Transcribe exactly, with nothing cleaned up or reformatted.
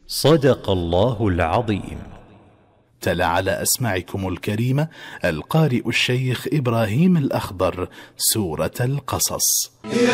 صدق الله العظيم. تلا على أسماعكم الكريمة القارئ الشيخ إبراهيم الأخضر سورة القصص.